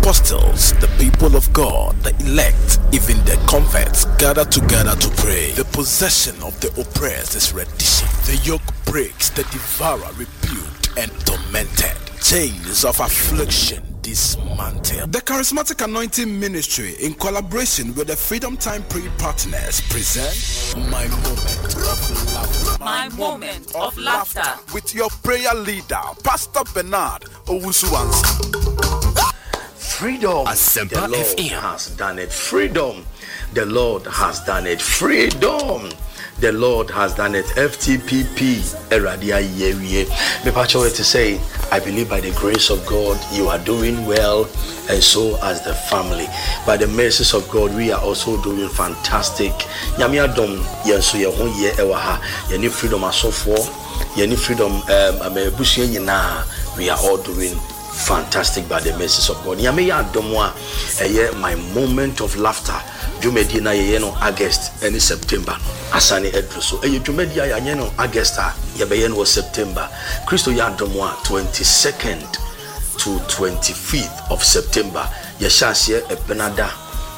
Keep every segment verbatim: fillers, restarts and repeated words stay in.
apostles, the people of God, the elect, even the converts gather together to pray. The possession of the oppressed is reddition. The yoke breaks, the devourer rebuked and tormented. Chains of affliction dismantled. The Charismatic Anointing Ministry, in collaboration with the Freedom Time Prayer Partners, present My Moment of Laughter. My Moment of Laughter. With your prayer leader, Pastor Bernard Owusu-Ansah. Freedom. The Lord has done it. Freedom. The Lord has done it. Freedom. The Lord has done it. F T P P. Eradia Yewie. Me pacho to say, I believe by the grace of God you are doing well, and so as the family. By the mercies of God we are also doing fantastic. Nyame adom yenso ye ho ye ewa ha. Ye ni freedom asofo. Ye ni freedom um amebusu nyina. We are all doing fantastic by the mercies of God. Nyame ya adom a eye my moment of laughter. Jumedi na ye no August and September. Asani edru so eye jumedi ya ye no August a ye be ye no September. Christo ya adom a twenty-second to twenty-fifth of September. Ye shase ebenada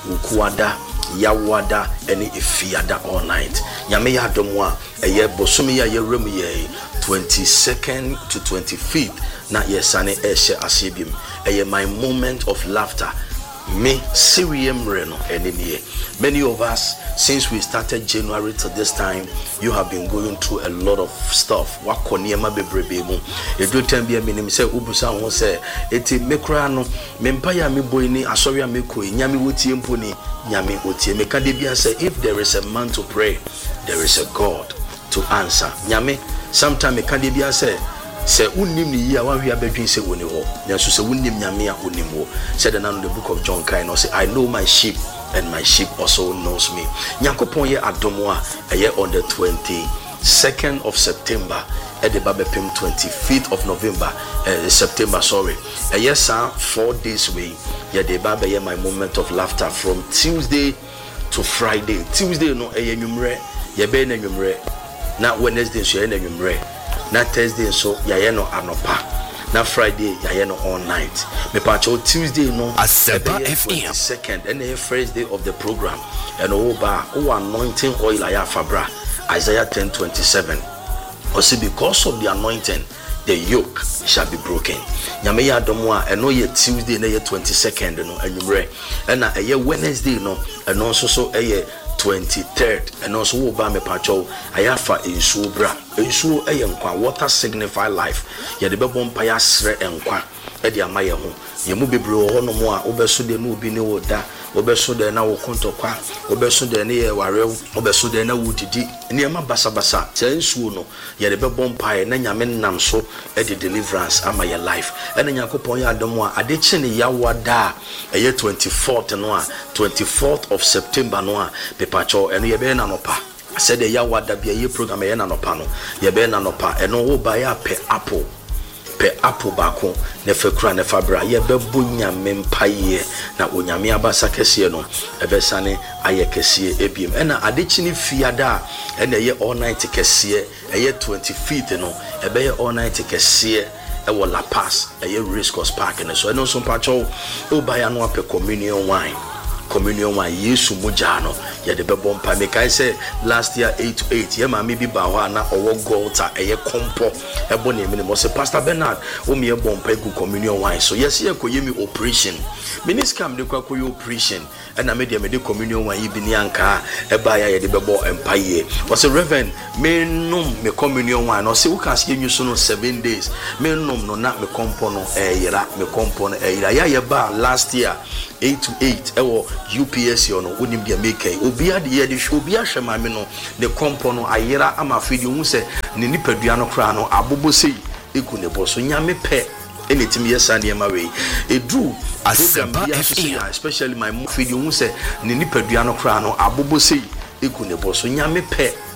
ukuada yawada eni ifiada all night. Nyame ya adom a eye bosumi ya ye remu ye twenty-second to twenty-fifth na ye sane eshe asibim. Eye my moment of laughter. Me Sirium Reno enemy. Many of us, since we started January to this time, you have been going through a lot of stuff. Wakoniema bebrebemu. Edu tembi minim say ubusa won say eti mekra no mempaya me boyni asori ameko nyame wotie mponi nyame otie meka de bia say if there is a man to pray, there is a God to answer. Nyame sometime meka de bia say say unim ni ya wan hia bedwin say woni ho nso say unim nyame a unim ho said the book of John kind say I know my sheep and my sheep also knows me. Nyankopon ye adomo a eye on the twenty-second of September at the Babepim twenty-fifth of November uh, September sorry eye sa four days way ye the Baba ye my moment of laughter from Tuesday to Friday. Tuesday no eye nwumre ye be na nwumre na Wednesday so ye na nwumre na Thursday so yaye no anopa na Friday yaye no all night me pacho Tuesday no Asempa F M second and the first day of the program and over o anointing oil aya fabra Isaiah ten twenty-seven or see because of the anointing the yoke shall be broken. Nyame ya domo a eno ye Tuesday na ye twenty-second no anwumre and na eye Wednesday no eno so so eye twenty-third and also wo ba me pacho ayafa ensuo bra ensuo eye nkwa water signify life ye de bebo mpa ya sre enkwa e de amaye ho ye mu bebre ho no mo a obeso de no obi ne woda obeso de na wo kontokwa obeso de ne ye warew obeso de na wudidi ne ma basa basa se ensuo no ye de bebo mpa ye na nyame nam so e de deliverance amaye life e na yakopon ya adom a ade chi ne yawada eye twenty-fourth no a twenty-fourth of September no a pacho eno ye be na nopa said the yawada bia ye program ye na nopa no ye be na nopa eno wo ba ya pe apple pe apple bako ne fekura ne fabra ye be bunya mempaye na onyame abasa kese no ebesane aye kese ebiem ena adechini fiada ena ye all night kese eye twenty-fifth no ebe ye all night kese e wo La Paz eye Race Course Park ne so eno so pacho o ba ya no ape communion wine communion wa Yesu mujano ya de bebo mpa me kai say last year eight to eight ye ma me bi ba ho na owo golta eye kompo ebo na emi mo say Pastor Bernard o me e bompa egu communion wine so yes ye ko yemi operation miniscam de kwa koyo operation and na me de me de communion wine yi bi ni anka e ba ya ye de bebo empa ye was a reverend me num me communion wine no say we can see you so no seven days me num no na me kompo no e yira me kompo no e yira ya ye ba last year eight to eight ewo U P S yo no wonim dia make obi ade ye de obi ahwe mame no ne kompo no ayera ama afidi hu se ne nipadua no kra no abobo sei eku ne boso nyame pe anytime yesa ne ma we edu Asempa F M especially my afidi hu se ne nipadua no kra no abobo sei eku ne boso nyame pe